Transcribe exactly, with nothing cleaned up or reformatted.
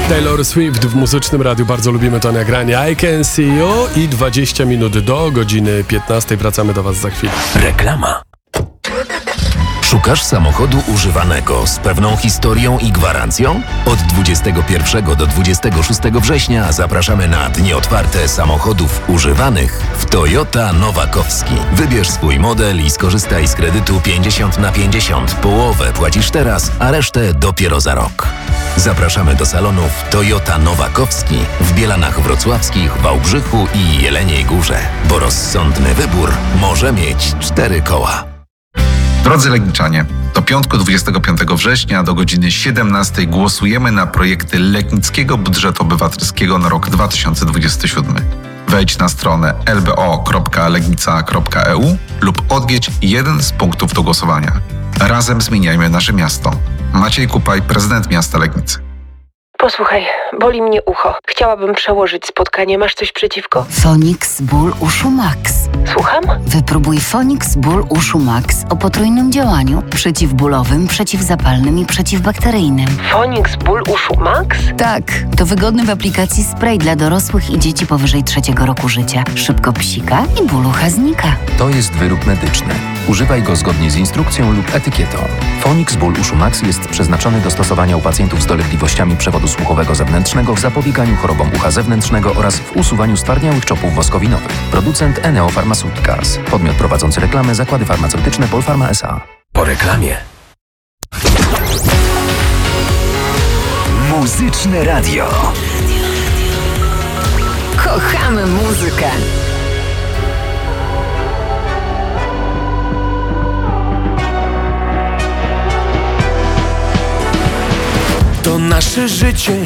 Taylor Swift w Muzycznym Radiu. Bardzo lubimy to nagranie. I Can See You i dwadzieścia minut do godziny piętnastej. Wracamy do Was za chwilę. Reklama. Szukasz samochodu używanego z pewną historią i gwarancją? Od dwudziestego pierwszego do dwudziestego szóstego września zapraszamy na dni otwarte samochodów używanych w Toyota Nowakowski. Wybierz swój model i skorzystaj z kredytu pięćdziesiąt na pięćdziesiąt. Połowę płacisz teraz, a resztę dopiero za rok. Zapraszamy do salonów Toyota Nowakowski w Bielanach Wrocławskich, Wałbrzychu i Jeleniej Górze, bo rozsądny wybór może mieć cztery koła. Drodzy Legniczanie, do piątku dwudziestego piątego września do godziny siedemnastej głosujemy na projekty Legnickiego Budżetu Obywatelskiego na rok dwa tysiące dwudziesty siódmy. Wejdź na stronę l b o kropka legnica kropka e u lub odwiedź jeden z punktów do głosowania. Razem zmieniajmy nasze miasto. Maciej Kupaj, prezydent miasta Legnicy. Posłuchaj, boli mnie ucho. Chciałabym przełożyć spotkanie. Masz coś przeciwko? Fonix Ból Uszu Max. Słucham? Wypróbuj Fonix Ból Uszu Max o potrójnym działaniu przeciwbólowym, przeciwzapalnym i przeciwbakteryjnym. Fonix Ból Uszu Max? Tak, to wygodny w aplikacji spray dla dorosłych i dzieci powyżej trzeciego roku życia. Szybko psika i ból ucha znika. To jest wyrób medyczny. Używaj go zgodnie z instrukcją lub etykietą. Fonix Ból Uszu Max jest przeznaczony do stosowania u pacjentów z dolegliwościami przewodu słuchowego zewnętrznego w zapobieganiu chorobom ucha zewnętrznego oraz w usuwaniu stwardniałych czopów woskowinowych. Producent Eneo Pharmaceuticals. Podmiot prowadzący reklamę Zakłady Farmaceutyczne Polpharma S A. Po reklamie. Muzyczne Radio. Kochamy muzykę. To nasze życie